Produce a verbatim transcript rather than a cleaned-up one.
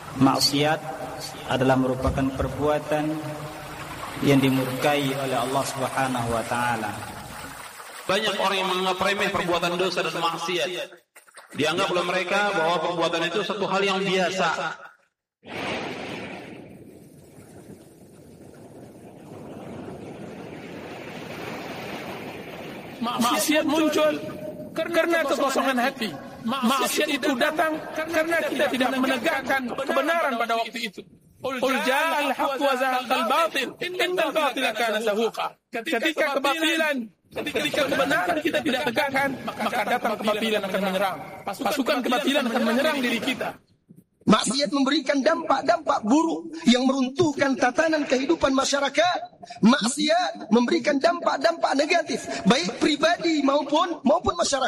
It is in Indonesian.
maksiat adalah merupakan perbuatan yang dimurkai oleh Allah Subhanahu wa taala. Banyak orang yang menganggap remeh perbuatan dosa dan maksiat. Dianggap oleh mereka bahwa perbuatan itu satu hal yang biasa. Maksiat muncul karena kekosongan hati. Maksiat itu datang karena kita tidak menegakkan kebenaran pada waktu itu. Qul ja'al haqq wa zahaqal batil innal batila kana zahuqa. Ketika kebatilan, ketika kebenaran kita tidak tegakkan, maka datang kebatilan akan menyerang. Pasukan kebatilan akan menyerang diri kita. Maksiat memberikan dampak-dampak buruk yang meruntuhkan tatanan kehidupan masyarakat. Maksiat memberikan dampak-dampak negatif baik pribadi maupun maupun masyarakat.